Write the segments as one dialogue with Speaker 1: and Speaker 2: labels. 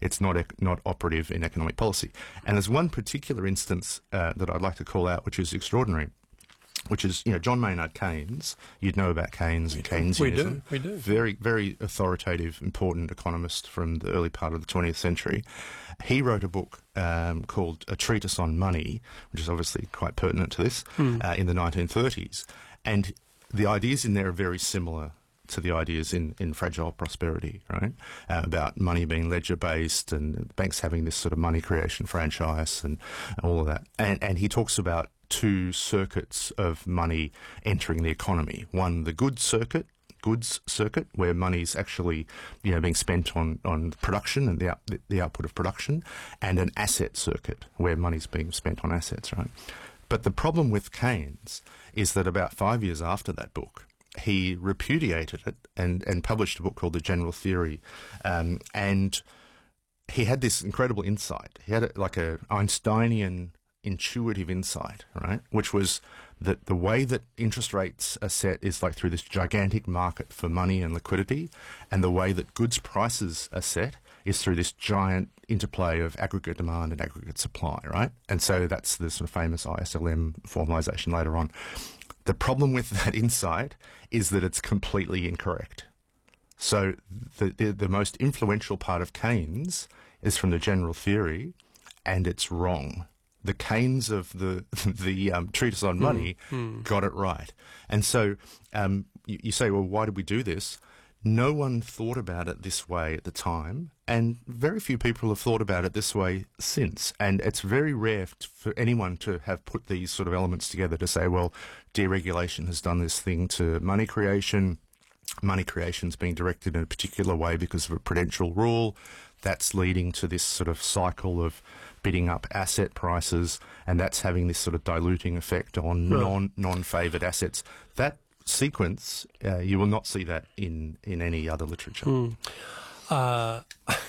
Speaker 1: It's not operative in economic policy. And there's one particular instance that I'd like to call out, which is extraordinary, which is, John Maynard Keynes. You'd know about Keynes and Keynesianism.
Speaker 2: We do.
Speaker 1: Very, very authoritative, important economist from the early part of the 20th century. He wrote a book called A Treatise on Money, which is obviously quite pertinent to this, in the 1930s. And the ideas in there are very similar to the ideas in Fragile Prosperity, right? About money being ledger-based and banks having this sort of money creation franchise and all of that. And he talks about two circuits of money entering the economy. One, the goods circuit, where money's actually, being spent on production and the output of production, and an asset circuit, where money's being spent on assets, right? But the problem with Keynes is that about 5 years after that book, he repudiated it and published a book called The General Theory. And he had this incredible insight. He had like a Einsteinian intuitive insight, right? Which was that the way that interest rates are set is like through this gigantic market for money and liquidity, and the way that goods prices are set is through this giant interplay of aggregate demand and aggregate supply, right? And so that's the sort of famous ISLM formalisation later on. The problem with that insight is that it's completely incorrect. So the most influential part of Keynes is from the General Theory, and it's wrong. The Keynes of the Treatise on Money got it right. And so you say, well, why did we do this? No one thought about it this way at the time, and very few people have thought about it this way since. And it's very rare for anyone to have put these sort of elements together to say, well, deregulation has done this thing to money creation. Money creation's being directed in a particular way because of a prudential rule. That's leading to this sort of cycle of bidding up asset prices, and that's having this sort of diluting effect on non-favoured assets. That sequence, you will not see that in any other literature.
Speaker 2: My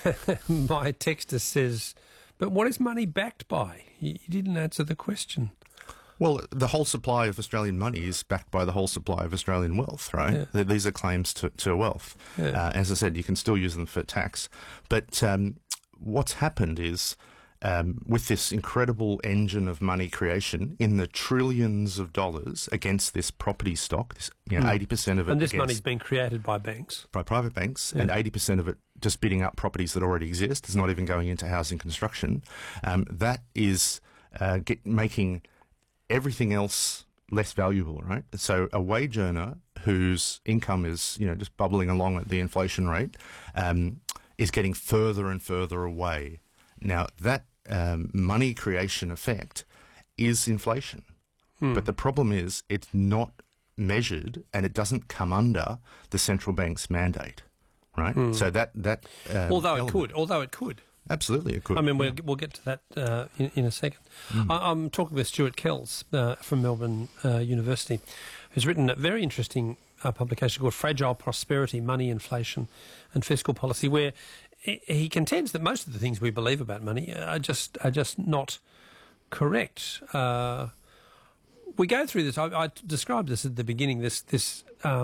Speaker 2: texter says, but what is money backed by? You didn't answer the question.
Speaker 1: Well, the whole supply of Australian money is backed by the whole supply of Australian wealth, right? Yeah. These are claims to wealth. Yeah. As I said, you can still use them for tax. But what's happened is, with this incredible engine of money creation in the trillions of dollars against this property stock, 80% of it...
Speaker 2: And this money's been created by banks.
Speaker 1: By private banks, and 80% of it just bidding up properties that already exist. It's not even going into housing construction. That is making everything else less valuable, right? So a wage earner whose income is, just bubbling along at the inflation rate, is getting further and further away. Now, that money creation effect is inflation. But the problem is it's not measured and it doesn't come under the central bank's mandate, right? So that
Speaker 2: although it could.
Speaker 1: Absolutely, it could.
Speaker 2: I mean, we'll get to that in a second. I'm talking with Stuart Kells from Melbourne University, who's written a very interesting publication called Fragile Prosperity, Money, Inflation and Fiscal Policy, where he contends that most of the things we believe about money are just not correct. We go through this. I described this at the beginning. This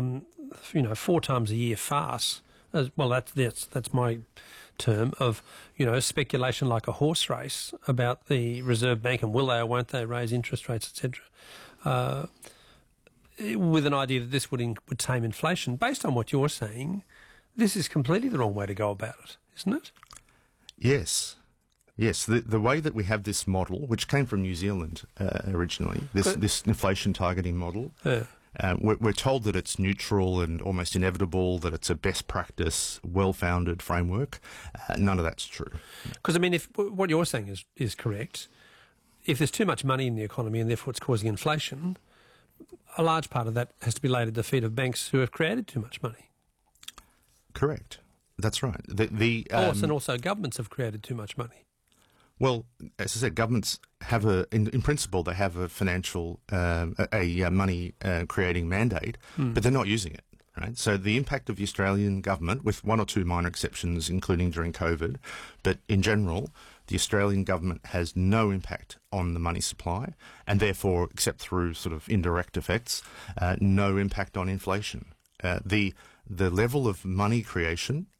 Speaker 2: 4 times a year farce. Well, that's my term of speculation like a horse race about the Reserve Bank and will they or won't they raise interest rates, etc. With an idea that this would tame inflation. Based on what you're saying, this is completely the wrong way to go about it, isn't it?
Speaker 1: Yes. The way that we have this model, which came from New Zealand originally, this inflation targeting model, we're told that it's neutral and almost inevitable, that it's a best practice, well-founded framework. None of that's true.
Speaker 2: Because, I mean, if what you're saying is correct, if there's too much money in the economy and therefore it's causing inflation, a large part of that has to be laid at the feet of banks who have created too much money.
Speaker 1: Correct. That's right.
Speaker 2: And also governments have created too much money.
Speaker 1: Well, as I said, governments have in principle, they have a financial, money creating mandate, but they're not using it, right? So the impact of the Australian government, with one or two minor exceptions, including during COVID, but in general, the Australian government has no impact on the money supply, and therefore, except through sort of indirect effects, no impact on inflation. The level of money creation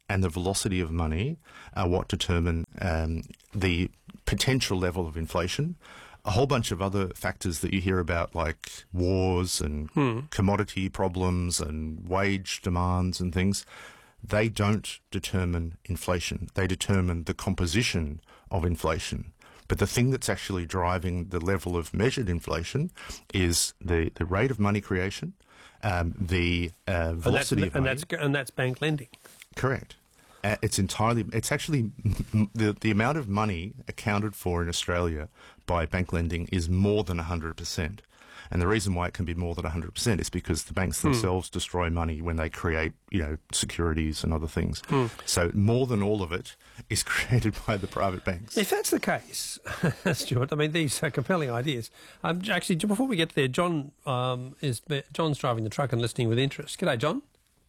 Speaker 1: and the velocity of money are what determine the potential level of inflation. A whole bunch of other factors that you hear about, like wars and commodity problems and wage demands and things, they don't determine inflation. They determine the composition of inflation. But the thing that's actually driving the level of measured inflation is the rate of money creation, the velocity of money.
Speaker 2: And that's bank lending.
Speaker 1: Correct. It's actually the amount of money accounted for in Australia by bank lending is more than 100%. And the reason why it can be more than 100% is because the banks themselves destroy money when they create, securities and other things. So more than all of it is created by the private banks.
Speaker 2: If that's the case, Stuart, I mean, these are compelling ideas. Actually, before we get there, John's driving the truck and listening with interest. G'day, John.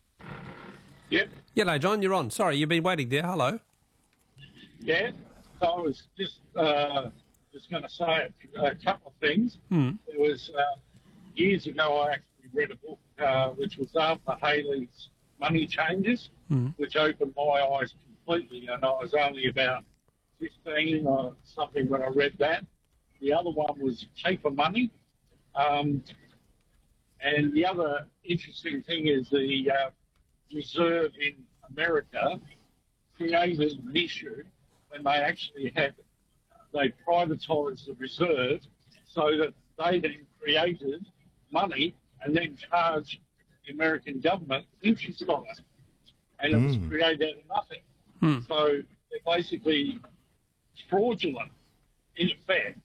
Speaker 3: Yep.
Speaker 2: G'day, John. You're on. Sorry, you've been waiting there. Hello.
Speaker 3: Yeah. So I was just going to say a couple of things. It was years ago I actually read a book which was Arthur Haley's Money Changes, which opened my eyes completely, and I was only about 15 or something when I read that. The other one was Paper Money. And the other interesting thing is the Reserve in America created an issue when they privatised the Reserve so that they then created money and then charged the American government interest on it. And it was created out of nothing. So they're basically fraudulent in effect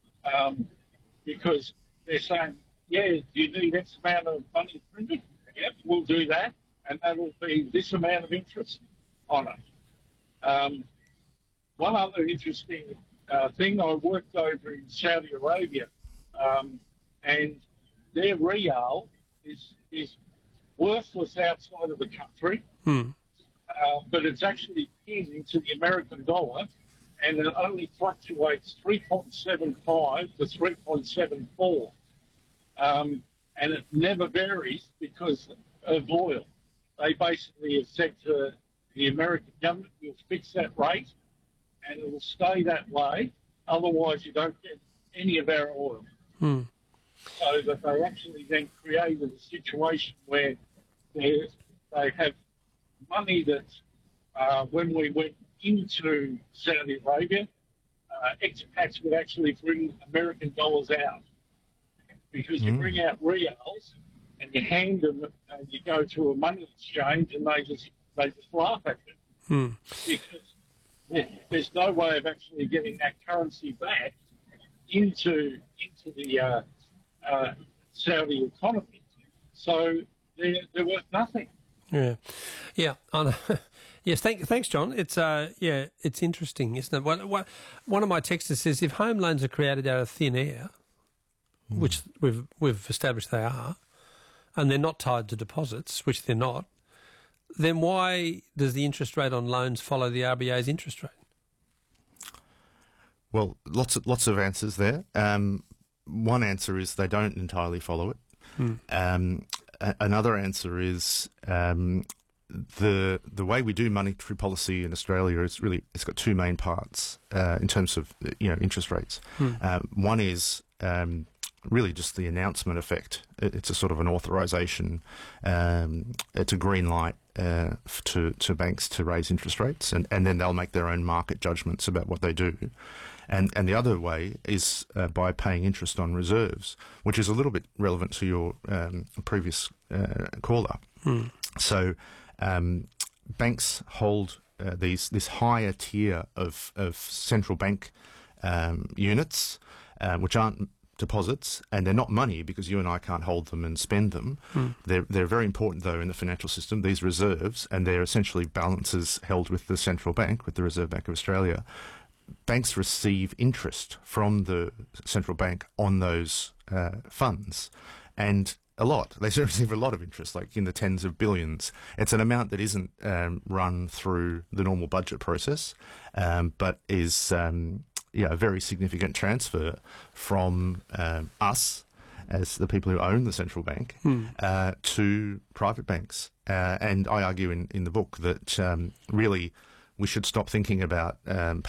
Speaker 3: because they're saying, yeah, you need X amount of money printed? Yep, we'll do that. And that'll be this amount of interest on it. One other interesting thing, I worked over in Saudi Arabia, and their real is worthless outside of the country, but it's actually pinned into the American dollar, and it only fluctuates 3.75 to 3.74, and it never varies because of oil. They basically have said to the American government, we'll fix that rate and it will stay that way. Otherwise, you don't get any of our oil. So that they actually then created a situation where they have money that when we went into Saudi Arabia, expats would actually bring American dollars out because you bring out reals and you hand them, and you go to a money exchange, and they just laugh at you because there's no way of actually getting that currency back into the Saudi economy. So they're worth nothing.
Speaker 2: Yeah. Yes, thanks, John. It's it's interesting, isn't it? One of my texters says if home loans are created out of thin air, which we've established they are, and they're not tied to deposits, which they're not, then why does the interest rate on loans follow the RBA's interest rate?
Speaker 1: Well, lots of answers there. One answer is they don't entirely follow it. Another answer is the way we do monetary policy in Australia is it's got two main parts in terms of interest rates. One is really just the announcement effect. It's a sort of an authorisation. It's a green light to banks to raise interest rates, and then they'll make their own market judgments about what they do. And the other way is by paying interest on reserves, which is a little bit relevant to your previous caller. So banks hold this higher tier of central bank units, which aren't deposits, and they're not money because you and I can't hold them and spend them. They're very important, though, in the financial system, these reserves, and they're essentially balances held with the central bank, with the Reserve Bank of Australia. Banks receive interest from the central bank on those funds, and a lot. They receive a lot of interest, like in the tens of billions. It's an amount that isn't run through the normal budget process, but is a very significant transfer from us as the people who own the central bank to private banks. And I argue in the book that really we should stop thinking about